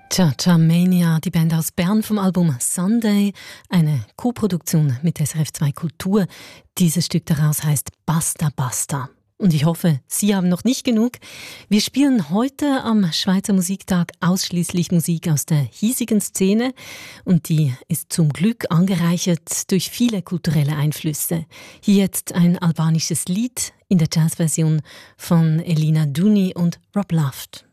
Cha-Cha Mania, die Band aus Bern vom Album Sunday, eine Co-Produktion mit SRF 2 Kultur. Dieses Stück daraus heißt Basta Basta. Und ich hoffe, Sie haben noch nicht genug. Wir spielen heute am Schweizer Musiktag ausschließlich Musik aus der hiesigen Szene. Und die ist zum Glück angereichert durch viele kulturelle Einflüsse. Hier jetzt ein albanisches Lied in der Jazzversion von Elina Duni und Rob Luft.